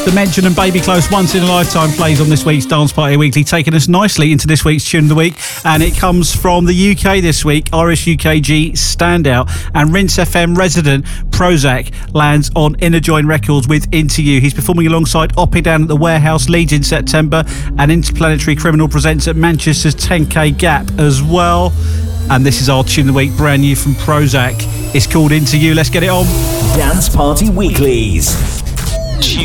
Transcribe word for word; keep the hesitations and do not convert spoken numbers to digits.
The Mention and Baby Close Once in a Lifetime plays on this week's Dance Party Weekly, taking us nicely into this week's Tune of the Week. And it comes from the U K this week, Irish U K G standout and Rinse F M resident Prozac lands on Inner Join Records with Into You. He's performing alongside Oppie down at the Warehouse Leeds in September, and Interplanetary Criminal presents at Manchester's ten K Gap as well. And this is our Tune of the Week, brand new from Prozac. It's called Into You. Let's get it on. Dance Party Weeklies. Tune